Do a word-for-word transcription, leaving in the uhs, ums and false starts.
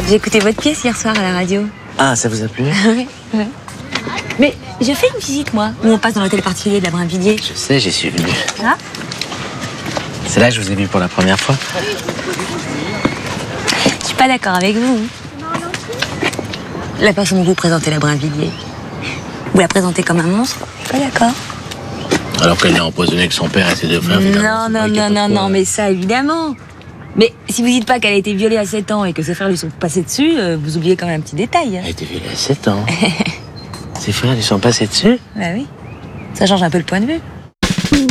J'ai écouté votre pièce hier soir à la radio. Ah, ça vous a plu? Oui, oui. Mais j'ai fait une visite, moi, où on passe dans l'hôtel particulier de la Brinvilliers. Je sais, j'y suis venu. Ah? C'est là que je vous ai vu pour la première fois. Je suis pas d'accord avec vous. La façon dont vous présentez la Brinvilliers. Vous la présentez comme un monstre. Je suis pas d'accord. Alors qu'elle n'a empoisonné que son père et ses deux frères. Non, non, non, non, non, mais ça, évidemment. Mais si vous dites pas qu'elle a été violée à sept ans et que ses frères lui sont passés dessus, euh, vous oubliez quand même un petit détail. Elle a été violée à sept ans. Ses frères lui sont passés dessus? Bah oui. Ça change un peu le point de vue.